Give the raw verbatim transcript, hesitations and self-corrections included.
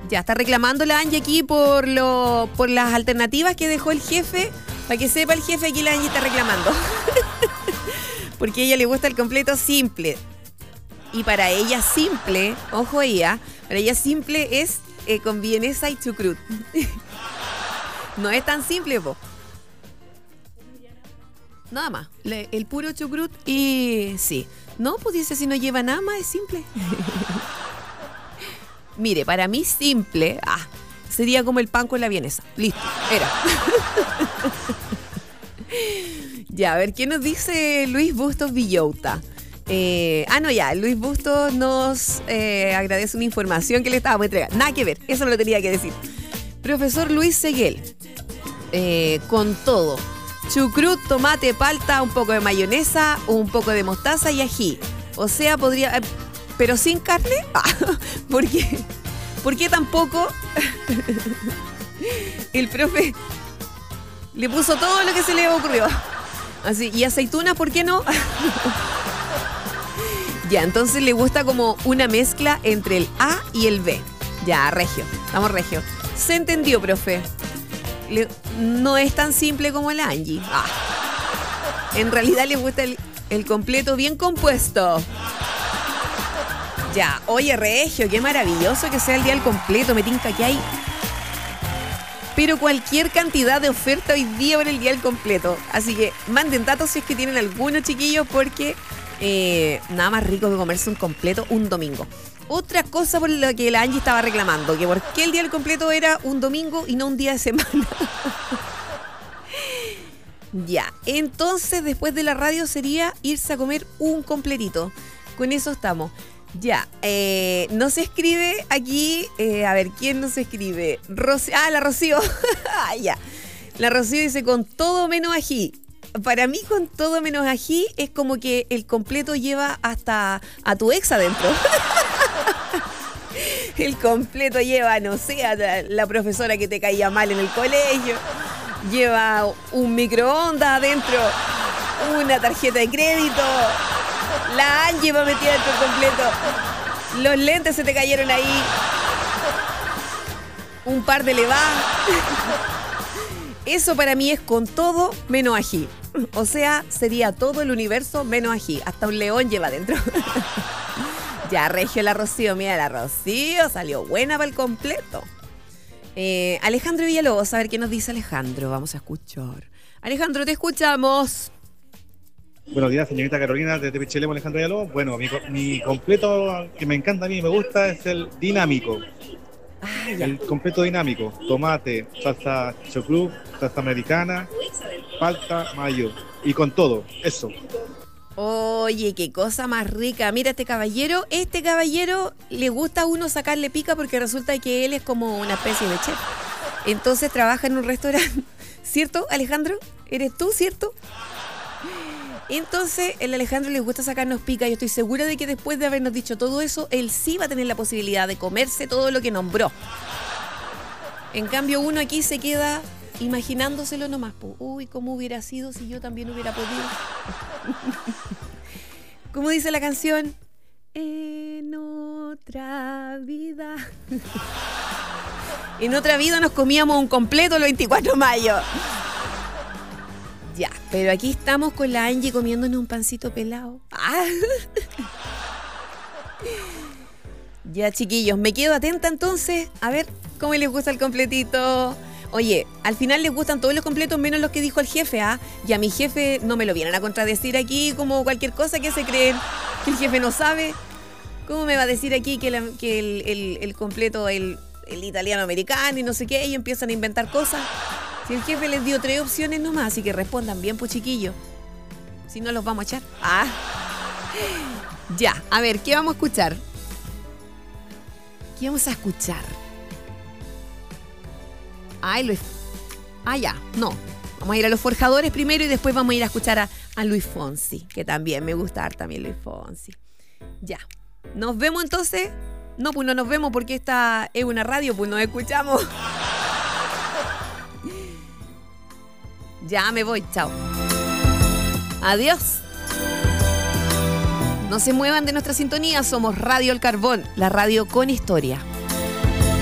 Ya, está reclamando la Angie aquí por, lo, por las alternativas que dejó el jefe. Para que sepa el jefe, aquí la Angie está reclamando. Porque a ella le gusta el completo simple. Y para ella simple, ojo ella, para ella simple es eh, con vienesa y chucrut. No es tan simple, po. Nada más, le, el puro chucrut y sí. No, pues dice, si no lleva nada más, es simple. Mire, para mí simple, ah, sería como el pan con la vienesa. Listo, era. Ya, a ver, ¿qué nos dice Luis Bustos Villota? Eh, ah, no, ya, Luis Bustos nos eh, agradece una información que le estábamos entregando. Nada que ver, eso no lo tenía que decir. Profesor Luis Seguel, eh, con todo. Chucrut, tomate, palta, un poco de mayonesa, un poco de mostaza y ají. O sea, podría... Eh, ¿pero sin carne? Ah, ¿por qué? ¿Por qué tampoco? El profe le puso todo lo que se le ocurrió. Así, ¿y aceitunas, por qué no? Ya, entonces le gusta como una mezcla entre el A y el B. Ya, regio, estamos regio. Se entendió, profe. Le, no es tan simple como el Angie. Ah. En realidad le gusta el, el completo bien compuesto. Ya, oye, regio, qué maravilloso que sea el día del completo. Me tinca que hay... Pero cualquier cantidad de oferta hoy día por el día del completo. Así que manden datos si es que tienen algunos, chiquillos, porque eh, nada más rico que comerse un completo un domingo. Otra cosa por la que la Angie estaba reclamando, que por qué el día del completo era un domingo y no un día de semana. Ya, entonces después de la radio sería irse a comer un completito. Con eso estamos. Ya, eh, no se escribe aquí, eh, a ver, ¿quién no se escribe? Rocío, ah, la Rocío. Ah, ya. La Rocío dice con todo menos ají. Para mí con todo menos ají es como que el completo lleva hasta a tu ex adentro. El completo lleva, no sé, a la profesora que te caía mal en el colegio. Lleva un microondas adentro, una tarjeta de crédito. La Angie va metida dentro del completo. Los lentes se te cayeron ahí. Un par de levas. Eso para mí es con todo menos ají. O sea, sería todo el universo menos ají. Hasta un león lleva dentro. Ya, regio la Rocío. Mira, la Rocío salió buena para el completo. Eh, Alejandro Villalobos, a ver qué nos dice Alejandro. Vamos a escuchar. Alejandro, te escuchamos. Buenos días, señorita Carolina, desde Pichilemu, Alejandro Villalobos. Bueno, mi, mi completo que me encanta a mí y me gusta es el dinámico. Ah, el completo dinámico. Tomate, salsa chocrut, salsa americana, palta, mayo. Y con todo, eso. Oye, qué cosa más rica. Mira este caballero. Este caballero le gusta a uno sacarle pica porque resulta que él es como una especie de chef. Entonces trabaja en un restaurante. ¿Cierto, Alejandro? ¿Eres tú, cierto? Entonces, el Alejandro le gusta sacarnos pica. Yo estoy segura de que después de habernos dicho todo eso, él sí va a tener la posibilidad de comerse todo lo que nombró. En cambio, uno aquí se queda imaginándoselo nomás. Uy, ¿cómo hubiera sido si yo también hubiera podido? ¿Cómo dice la canción? En otra vida. En otra vida nos comíamos un completo el veinticuatro de mayo. Ya, pero aquí estamos con la Angie comiéndonos un pancito pelado. Ah. Ya, chiquillos, me quedo atenta entonces. A ver cómo les gusta el completito. Oye, al final les gustan todos los completos menos los que dijo el jefe, ¿ah? Y a mi jefe no me lo vienen a contradecir aquí como cualquier cosa que se creen que el jefe no sabe. ¿Cómo me va a decir aquí que, la, que el, el, el completo, el, el italiano americano y no sé qué, y empiezan a inventar cosas? Si el jefe les dio tres opciones nomás, así que respondan bien, pues chiquillos. Si no, los vamos a echar. Ah. Ya, a ver, ¿qué vamos a escuchar? ¿Qué vamos a escuchar? Ay, Luis. Ah, ya, no. Vamos a ir a Los Forjadores primero y después vamos a ir a escuchar a, a Luis Fonsi, que también me gusta también Luis Fonsi. Ya. ¿Nos vemos entonces? No, pues no nos vemos porque esta es una radio, pues nos escuchamos. Ya me voy, chao. Adiós. No se muevan de nuestra sintonía, somos Radio El Carbón, la radio con historia.